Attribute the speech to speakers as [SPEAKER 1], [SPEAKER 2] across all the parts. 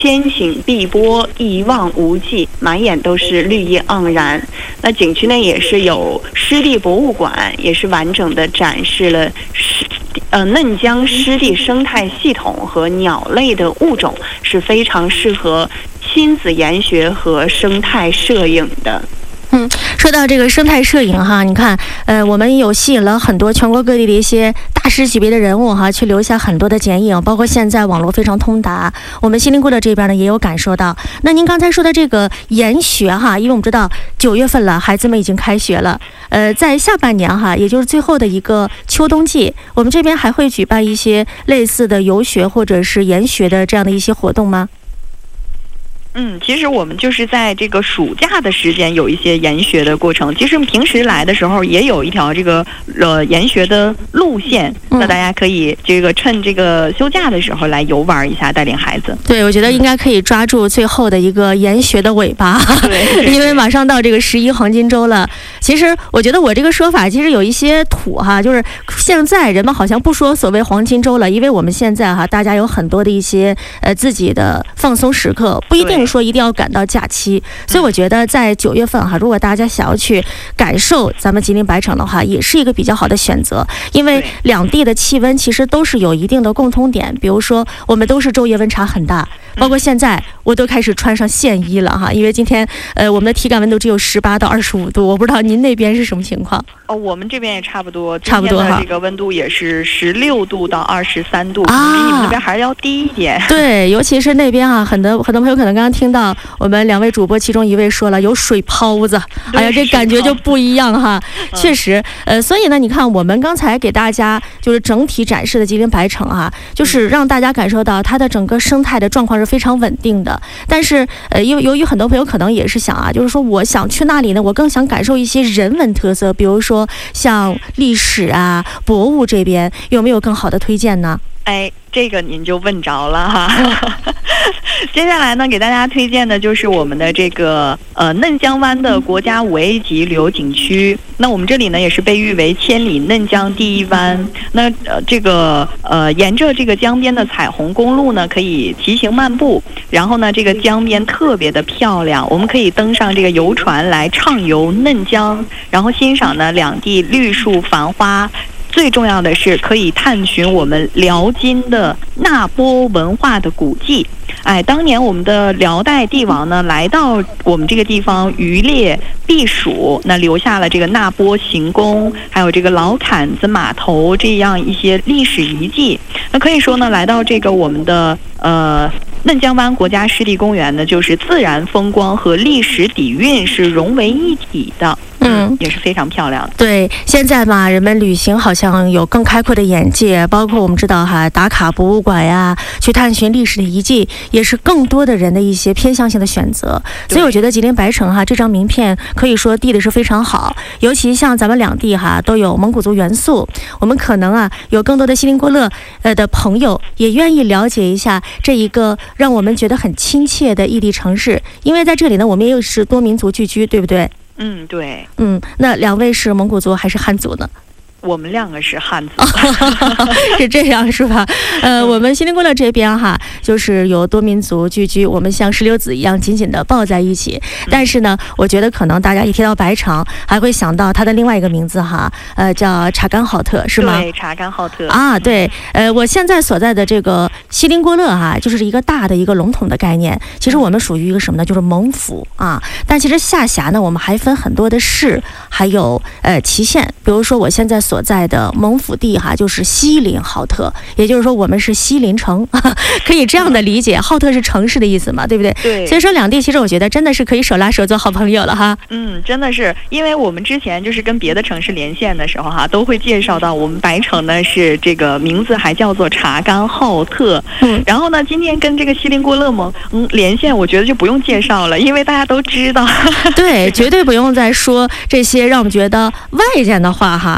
[SPEAKER 1] 天醒碧波，一望无际，满眼都是绿意盎然。那景区内也是有湿地博物馆，也是完整的展示了嫩江湿地生态系统和鸟类的物种，是非常适合亲子研学和生态摄影的。
[SPEAKER 2] 说到这个生态摄影哈，你看，我们有吸引了很多全国各地的一些大师级别的人物哈，去留下很多的剪影，包括现在网络非常通达，我们锡林郭勒这边呢也有感受到。那您刚才说的这个研学哈，因为我们知道9月份了，孩子们已经开学了，在下半年哈，也就是最后的一个秋冬季，我们这边还会举办一些类似的游学或者是研学的这样的一些活动吗？
[SPEAKER 1] 其实我们就是在这个暑假的时间有一些研学的过程。其实平时来的时候也有一条这个研学的路线，那大家可以这个趁这个休假的时候来游玩一下，带领孩子。
[SPEAKER 2] 对，我觉得应该可以抓住最后的一个研学的尾巴，
[SPEAKER 1] 对，
[SPEAKER 2] 因为马上到这个11黄金周了。其实我觉得我这个说法其实有一些土哈，就是现在人们好像不说所谓黄金周了，因为我们现在哈大家有很多的一些自己的放松时刻，不一定说一定要赶到假期，所以我觉得在9月份哈，如果大家想要去感受咱们吉林白城的话，也是一个比较好的选择，因为两地的气温其实都是有一定的共通点，比如说我们都是昼夜温差很大，包括现在我都开始穿上线衣了哈，因为今天我们的体感温度只有18到25度，我不知道您那边是什么情况。
[SPEAKER 1] 我们这边也差不多哈，这个温度也是16度到23度，比你们那边还是要低一点。
[SPEAKER 2] 对，尤其是那边啊，很多朋友可能刚刚听到我们2位主播其中一位说了有水泡子，哎呀，这感觉就不一样哈。确实，所以呢，你看我们刚才给大家就是整体展示的吉林白城啊，就是让大家感受到它的整个生态的状况是非常稳定的。但是由于很多朋友可能也是想啊，就是说我想去那里呢，我更想感受一些人文特色，比如说像历史啊、博物这边有没有更好的推荐呢？
[SPEAKER 1] 这个您就问着了哈。接下来呢，给大家推荐的就是我们的这个嫩江湾的国家5A 级旅游景区。那我们这里呢也是被誉为千里嫩江第一湾。那沿着这个江边的彩虹公路呢，可以骑行漫步。然后呢，这个江边特别的漂亮，我们可以登上这个游船来畅游嫩江，然后欣赏呢两地绿树繁花。最重要的是可以探寻我们辽金的那波文化的古迹。当年我们的辽代帝王呢来到我们这个地方渔猎避暑，那留下了这个那波行宫，还有这个老坎子码头这样一些历史遗迹。那可以说呢，来到这个我们的嫩江湾国家湿地公园呢，就是自然风光和历史底蕴是融为一体的。也是非常漂亮的。
[SPEAKER 2] 对，现在嘛，人们旅行好像有更开阔的眼界，包括我们知道哈，打卡博物馆呀，去探寻历史的遗迹，也是更多的人的一些偏向性的选择。所以我觉得吉林白城哈这张名片可以说递的是非常好，尤其像咱们两地哈都有蒙古族元素，我们可能啊有更多的锡林郭勒的朋友也愿意了解一下这一个让我们觉得很亲切的异地城市，因为在这里呢，我们也是多民族聚居，对不对？
[SPEAKER 1] 对。
[SPEAKER 2] 那2位是蒙古族还是汉族呢？
[SPEAKER 1] 我们2个是汉族。
[SPEAKER 2] 是这样是吧？我们锡林郭勒这边哈，就是有多民族聚居，我们像石榴籽一样紧紧的抱在一起。但是呢，我觉得可能大家一提到白城，还会想到它的另外一个名字哈，叫查干浩特，是吗？
[SPEAKER 1] 对，查干浩特
[SPEAKER 2] 啊，对。我现在所在的这个锡林郭勒哈，就是一个大的一个笼统的概念。其实我们属于一个什么呢？就是蒙府啊。但其实下辖呢，我们还分很多的市，还有旗县。比如说我现在所在的蒙府地哈，就是锡林浩特，也就是说我们是锡林城，可以这样的理解。浩特是城市的意思嘛，对不对？
[SPEAKER 1] 对。
[SPEAKER 2] 所以说两地其实我觉得真的是可以手拉手做好朋友了哈。
[SPEAKER 1] 真的是，因为我们之前就是跟别的城市连线的时候哈，都会介绍到我们白城呢是这个名字还叫做查干浩特。然后呢，今天跟这个锡林郭勒连线，我觉得就不用介绍了，因为大家都知道。
[SPEAKER 2] 对，绝对不用再说这些让我们觉得外间的话哈。相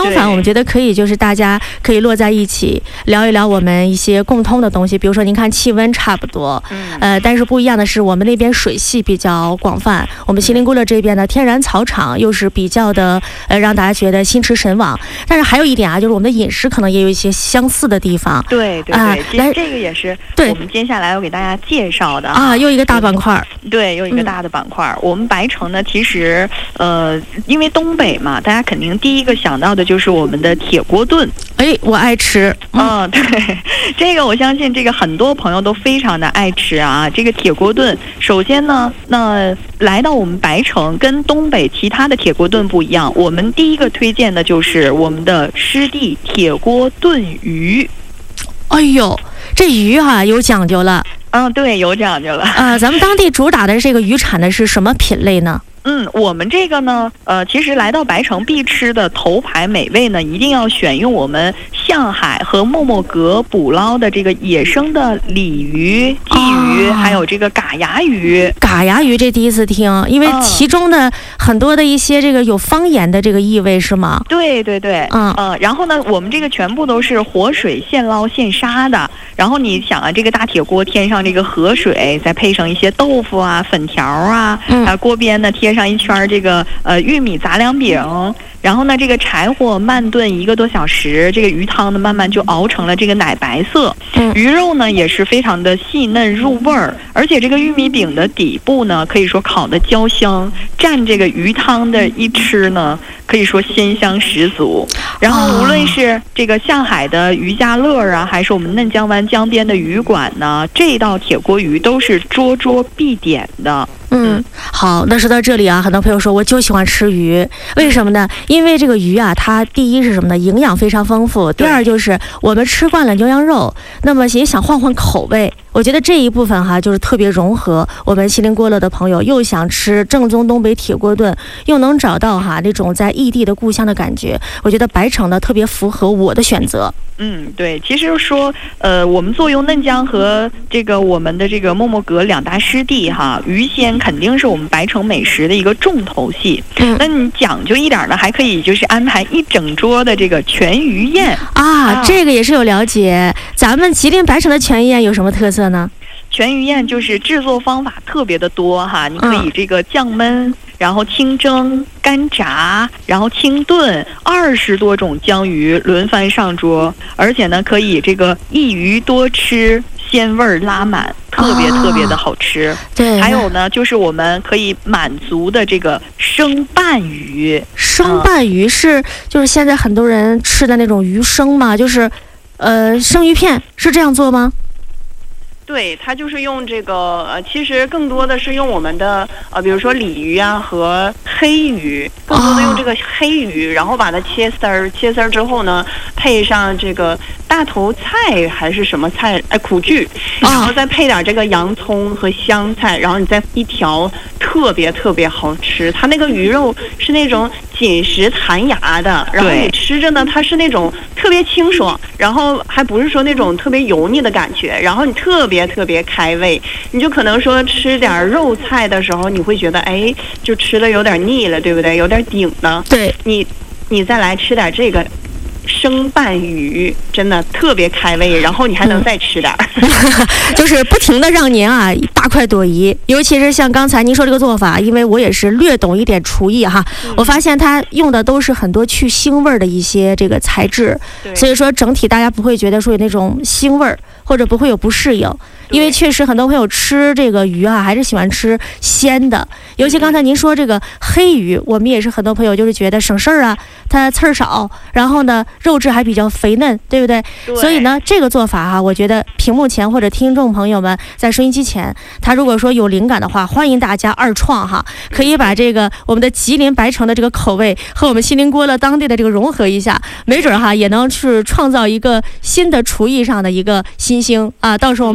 [SPEAKER 2] 相反，我们觉得可以就是大家可以落在一起聊一聊我们一些共通的东西，比如说您看气温差不多，但是不一样的是我们那边水系比较广泛，我们锡林郭勒这边呢天然草场又是比较的让大家觉得心驰神往。但是还有一点啊，就是我们的饮食可能也有一些相似的地方。
[SPEAKER 1] 对对对，其实这个也是我们接下来要给大家介绍的
[SPEAKER 2] 啊，又一个大板块。
[SPEAKER 1] 对，又一个大的板块。我们白城呢，其实因为东北嘛，大家肯定第一个想到的就是我们的铁锅炖。
[SPEAKER 2] 哎，我爱吃。
[SPEAKER 1] 对，这个我相信这个很多朋友都非常的爱吃啊。这个铁锅炖，首先呢，那来到我们白城，跟东北其他的铁锅炖不一样，我们第一个推荐的就是我们的湿地铁锅炖鱼。
[SPEAKER 2] 哎呦，这鱼有讲究了。
[SPEAKER 1] 对，有讲究了。
[SPEAKER 2] 咱们当地主打的这个鱼产的是什么品类呢？
[SPEAKER 1] 我们这个呢，其实来到白城必吃的头牌美味呢，一定要选用我们象海和默默阁捕捞的这个野生的鲤鱼、鲫鱼，还有这个嘎牙鱼。
[SPEAKER 2] 嘎牙鱼这第一次听，因为其中的很多的一些这个有方言的这个意味是吗？
[SPEAKER 1] 对对对，然后呢，我们这个全部都是活水现捞现杀的。然后你想啊，这个大铁锅添上这个河水，再配上一些豆腐啊、粉条啊，锅边呢贴上一圈这个玉米杂粮饼，然后呢这个柴火慢炖1个多小时，这个鱼汤呢慢慢就熬成了这个奶白色。鱼肉呢也是非常的细嫩入味儿，而且这个玉米饼的底部呢可以说烤的焦香，蘸这个鱼汤的一吃呢，可以说鲜香十足。然后无论是这个象海的渔家乐啊，还是我们嫩江湾江边的鱼馆呢，这道铁锅鱼都是桌桌必点的。
[SPEAKER 2] 好，那说到这里啊，很多朋友说我就喜欢吃鱼，为什么呢？因为这个鱼啊，它第一是什么呢？营养非常丰富，第二就是我们吃惯了牛羊肉，那么也想换换口味。我觉得这一部分就是特别融合我们锡林郭勒的朋友，又想吃正宗东北铁锅炖，又能找到那种在异地的故乡的感觉。我觉得白城呢特别符合我的选择。
[SPEAKER 1] 对，其实说我们坐拥嫩江和这个我们的这个默默阁2大湿地鱼鲜肯定是我们白城美食的一个重头戏。那你讲究一点呢，还可以就是安排一整桌的这个全鱼宴
[SPEAKER 2] 这个也是有了解。咱们吉林白城的全鱼宴有什么特色呢？
[SPEAKER 1] 全鱼宴就是制作方法特别的多你可以这个降焖，然后清蒸、干炸，然后清炖，20多种江鱼轮番上桌，而且呢可以这个一鱼多吃，鲜味拉满，特别的好吃。
[SPEAKER 2] 对，
[SPEAKER 1] 还有呢就是我们可以满足的这个生拌鱼。
[SPEAKER 2] 生拌鱼是就是现在很多人吃的那种鱼生吗？就是生鱼片是这样做吗？
[SPEAKER 3] 对，它就是用这个其实更多的是用我们的比如说鲤鱼和黑鱼，更多的用这个黑鱼，然后把它切丝儿之后呢，配上这个大头菜还是什么菜苦苣，然后再配点这个洋葱和香菜，然后你再一调，特别好吃。它那个鱼肉是那种紧实弹牙的，然后你吃着呢，它是那种特别清爽，然后还不是说那种特别油腻的感觉，然后你特别开胃。你就可能说吃点肉菜的时候，你会觉得就吃的有点腻了，对不对？有点顶了。
[SPEAKER 2] 对，
[SPEAKER 3] 你再来吃点这个生拌鱼，真的特别开胃，然后你还能再吃点
[SPEAKER 2] 就是不停的让您大快朵颐。尤其是像刚才您说这个做法，因为我也是略懂一点厨艺我发现它用的都是很多去腥味的一些这个材质，所以说整体大家不会觉得说有那种腥味儿，或者不会有不适应。因为确实很多朋友吃这个鱼还是喜欢吃鲜的，尤其刚才您说这个黑鱼，我们也是很多朋友就是觉得省事儿它刺儿少，然后呢肉质还比较肥嫩，对不对？所以呢这个做法我觉得屏幕前或者听众朋友们在收音机前，他如果说有灵感的话，欢迎大家二创可以把这个我们的吉林白城的这个口味和我们锡林郭勒当地的这个融合一下，没准也能去创造一个新的厨艺上的一个新星到时候我们两地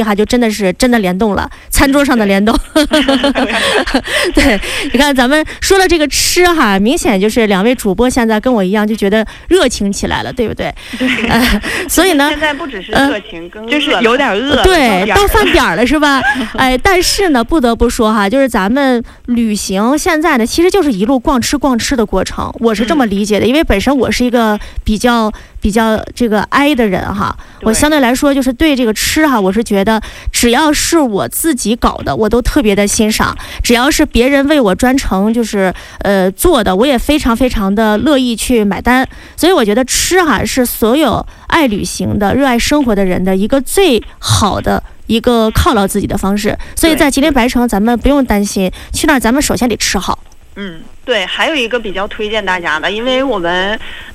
[SPEAKER 2] 哈，就真的联动了，餐桌上的联动。对，你看咱们说了这个吃哈，明显就是两位主播现在跟我一样就觉得热情起来了，对不对？所以呢，
[SPEAKER 3] 现在不只是热情，更
[SPEAKER 1] 就是有点饿，
[SPEAKER 2] 对，到饭点了是吧？哎，但是呢，不得不说哈，就是咱们旅行现在呢，其实就是一路逛吃的过程，我是这么理解的，因为本身我是一个比较这个哀的人哈，我相对来说就是对这个吃哈，我是觉得只要是我自己搞的，我都特别的欣赏；只要是别人为我专程就是做的，我也非常非常的乐意去买单。所以我觉得吃哈是所有爱旅行的、热爱生活的人的一个最好的一个犒劳自己的方式。所以在吉林白城，咱们不用担心去那儿，咱们首先得吃好。
[SPEAKER 3] 对，还有一个比较推荐大家的，因为我们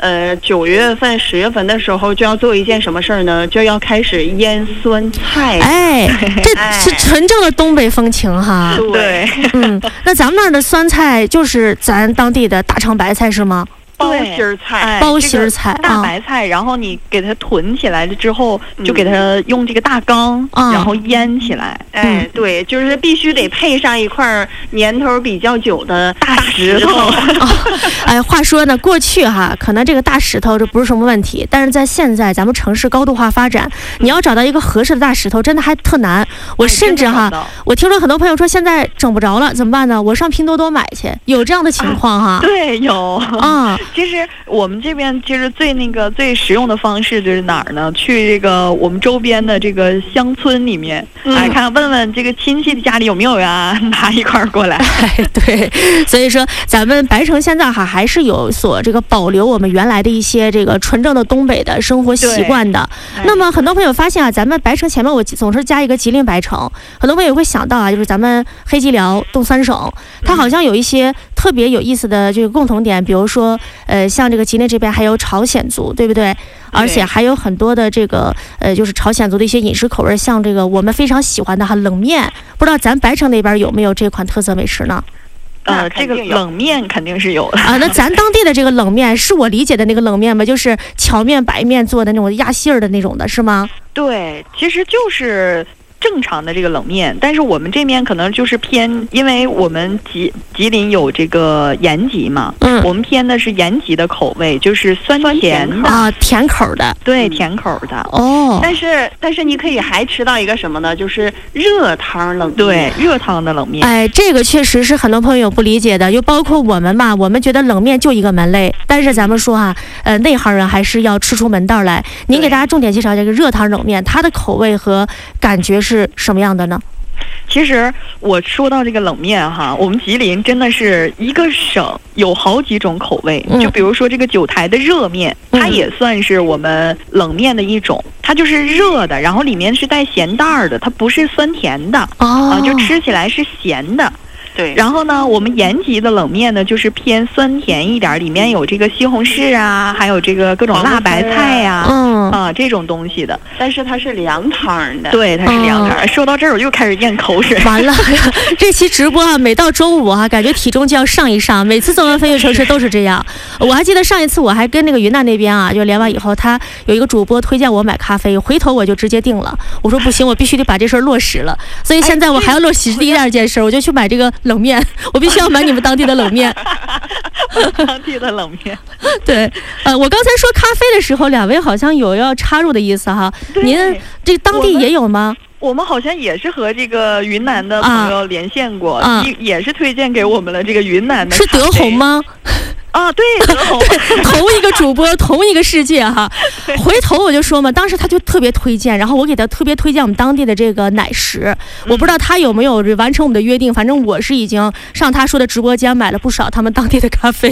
[SPEAKER 3] 9月份、10月份的时候就要做一件什么事儿呢？就要开始腌酸菜。
[SPEAKER 2] 哎，这是纯正的东北风情哈。
[SPEAKER 3] 对，
[SPEAKER 2] 那咱们那儿的酸菜就是咱当地的大长白菜是吗？
[SPEAKER 3] 包心儿菜，
[SPEAKER 2] 包心儿菜，
[SPEAKER 1] 大白菜，然后你给它囤起来了之后，就给它用这个大缸，然后腌起来。
[SPEAKER 3] 哎，对，就是必须得配上一块年头比较久的大石头。
[SPEAKER 2] 哎，话说呢，过去哈，可能这个大石头这不是什么问题，但是在现在咱们城市高度化发展，你要找到一个合适的大石头，真的还特难。我甚至哈，我听说很多朋友说现在整不着了，怎么办呢？我上拼多多买去，有这样的情况哈？
[SPEAKER 1] 对，有啊。其实我们这边其实最实用的方式就是哪儿呢？去这个我们周边的这个乡村里面，看问问这个亲戚家里有没有呀，拿一块过来。
[SPEAKER 2] 对，所以说咱们白城现在哈还是有所这个保留我们原来的一些这个纯正的东北的生活习惯的。那么很多朋友发现啊，咱们白城前面我总是加一个吉林白城，很多朋友会想到啊，就是咱们黑吉辽东三省，它好像有一些特别有意思的这个共同点，比如说像这个吉林这边还有朝鲜族，对不对？而且还有很多的这个就是朝鲜族的一些饮食口味，像这个我们非常喜欢的哈冷面，不知道咱白城那边有没有这款特色美食呢？
[SPEAKER 1] 这个冷面肯定是有的
[SPEAKER 2] 啊。那咱当地的这个冷面是我理解的那个冷面吗？就是荞面、白面做的那种压馅儿的那种的，是吗？
[SPEAKER 1] 对，其实就是正常的这个冷面，但是我们这边可能就是偏，因为我们吉林有这个延吉嘛，我们偏的是延吉的口味，就是酸甜的
[SPEAKER 2] 啊，甜口的，
[SPEAKER 1] 对，甜口的
[SPEAKER 2] 哦。
[SPEAKER 3] 但是你可以还吃到一个什么呢？就是热汤冷面，
[SPEAKER 1] 对，热汤的冷面。
[SPEAKER 2] 哎，这个确实是很多朋友不理解的，就包括我们吧，我们觉得冷面就一个门类，但是咱们说哈，内行人还是要吃出门道来。您给大家重点介绍这个热汤冷面，它的口味和感觉是什么样的呢？
[SPEAKER 1] 其实我说到这个冷面哈，我们吉林真的是一个省有好几种口味，就比如说这个九台的热面，它也算是我们冷面的一种，它就是热的，然后里面是带咸淡儿的，它不是酸甜的就吃起来是咸的。
[SPEAKER 3] 对，
[SPEAKER 1] 然后呢，我们延吉的冷面呢，就是偏酸甜一点，里面有这个西红柿啊，还有这个各种辣白菜呀，这种东西的。
[SPEAKER 3] 但是它是凉汤的，
[SPEAKER 1] 对，它是凉汤。说到这儿，我又开始咽口水。
[SPEAKER 2] 完了，这期直播啊，每到周五啊，感觉体重就要上一上。每次做完飞跃城市都是这样。我还记得上一次我还跟那个云南那边啊，就连完以后，他有一个主播推荐我买咖啡，回头我就直接定了。我说不行，我必须得把这事儿落实了。所以现在我还要落实第二件事，我就去买这个冷面，我必须要买你们当地的冷面。
[SPEAKER 1] 当地的冷面。
[SPEAKER 2] 对，我刚才说咖啡的时候，两位好像有要插入的意思哈。您这个当地也有吗？
[SPEAKER 1] 我们好像也是和这个云南的朋友连线过，也是推荐给我们了这个云南的。
[SPEAKER 2] 是德宏吗？
[SPEAKER 1] 啊，对，德宏，
[SPEAKER 2] 同一个主播，同一个世界哈。回头我就说嘛，当时他就特别推荐，然后我给他特别推荐我们当地的这个奶食，我不知道他有没有完成我们的约定，反正我是已经上他说的直播间买了不少他们当地的咖啡。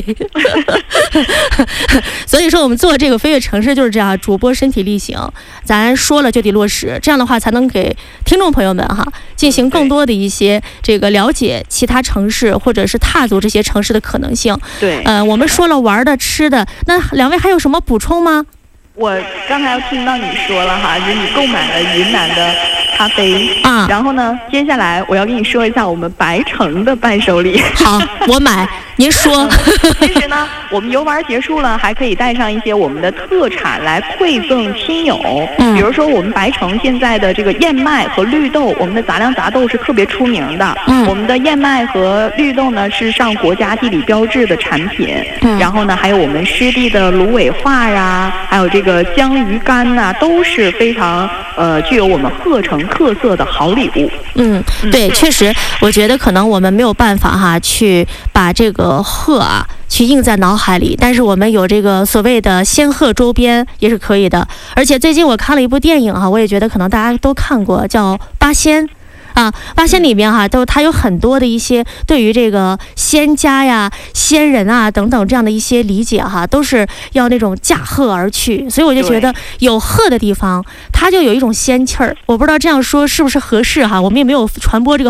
[SPEAKER 2] 所以说我们做这个飞跃城市就是这样，主播身体力行，咱说了就得落实，这样的话才能给听众朋友们哈进行更多的一些这个了解其他城市或者是踏足这些城市的可能性。
[SPEAKER 1] 对，
[SPEAKER 2] 我们说了玩的吃的，那两位还有什么补充吗？
[SPEAKER 1] 我刚才听到你说了哈，就是你购买了云南的咖啡然后呢，接下来我要跟你说一下我们白城的伴手礼。
[SPEAKER 2] 好，我买。 您说。
[SPEAKER 1] 其实呢，我们游玩结束了，还可以带上一些我们的特产来馈赠亲友。比如说我们白城现在的这个燕麦和绿豆，我们的杂粮杂豆是特别出名的。我们的燕麦和绿豆呢是上国家地理标志的产品。然后呢，还有我们湿地的芦苇画呀，还有这个江鱼干呐，都是非常具有我们鹤城特色的好礼物。
[SPEAKER 2] 对，确实，我觉得可能我们没有办法哈，去把这个鹤啊去印在脑海里，但是我们有这个所谓的仙鹤周边也是可以的。而且最近我看了一部电影哈，我也觉得可能大家都看过，叫《八仙》。八仙里面哈，它有很多的一些对于这个仙家呀、仙人啊等等这样的一些理解哈，都是要那种驾鹤而去。所以我就觉得有鹤的地方，它就有一种仙气儿。我不知道这样说是不是合适哈，我们也没有传播这个